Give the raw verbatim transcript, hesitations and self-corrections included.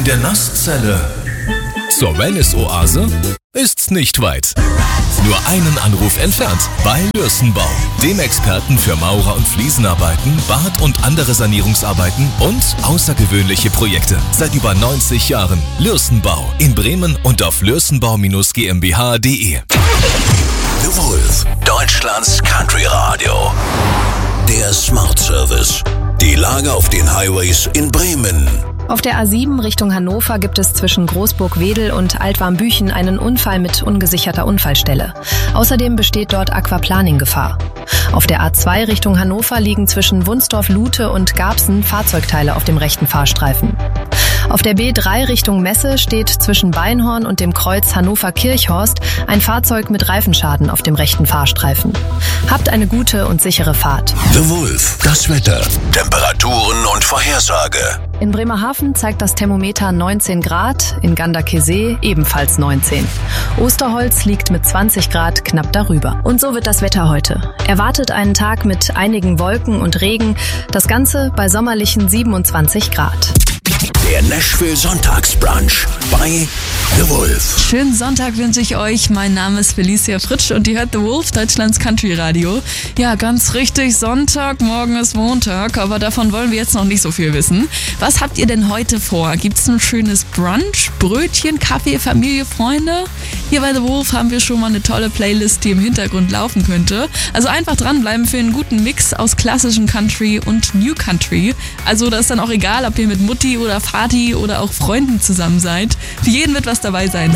der Nasszelle zur Wellness-Oase ist's nicht weit. Nur einen Anruf entfernt bei Lürsenbau, dem Experten für Maurer- und Fliesenarbeiten, Bad- und andere Sanierungsarbeiten und außergewöhnliche Projekte. Seit über neunzig Jahren. Lürsenbau in Bremen und auf lürsenbau Bindestrich GmbH punkt de. The Wolf, Deutschlands Country Radio. Der Smart Service. Die Lage auf den Highways in Bremen. Auf der A sieben Richtung Hannover gibt es zwischen Großburg-Wedel und Altwarmbüchen einen Unfall mit ungesicherter Unfallstelle. Außerdem besteht dort Aquaplaning-Gefahr. Auf der A zwei Richtung Hannover liegen zwischen Wunsdorf-Lute und Garbsen Fahrzeugteile auf dem rechten Fahrstreifen. Auf der B drei Richtung Messe steht zwischen Beinhorn und dem Kreuz Hannover-Kirchhorst ein Fahrzeug mit Reifenschaden auf dem rechten Fahrstreifen. Habt eine gute und sichere Fahrt. The Wolf, das Wetter, Temperaturen und Vorhersage. In Bremerhaven zeigt das Thermometer neunzehn Grad, in Ganderkesee ebenfalls neunzehn. Osterholz liegt mit zwanzig Grad knapp darüber. Und so wird das Wetter heute. Erwartet einen Tag mit einigen Wolken und Regen, das Ganze bei sommerlichen siebenundzwanzig Grad. Der Nashville Sonntagsbrunch bei The Wolf. Schönen Sonntag wünsche ich euch. Mein Name ist Felicia Fritsch und ihr hört The Wolf, Deutschlands Country Radio. Ja, ganz richtig, Sonntag, morgen ist Montag, aber davon wollen wir jetzt noch nicht so viel wissen. Was habt ihr denn heute vor? Gibt's ein schönes Brunch, Brötchen, Kaffee, Familie, Freunde? Hier bei The Wolf haben wir schon mal eine tolle Playlist, die im Hintergrund laufen könnte. Also einfach dranbleiben für einen guten Mix aus klassischem Country und New Country. Also da ist dann auch egal, ob ihr mit Mutti oder Vati oder auch Freunden zusammen seid. Für jeden wird was dabei sein.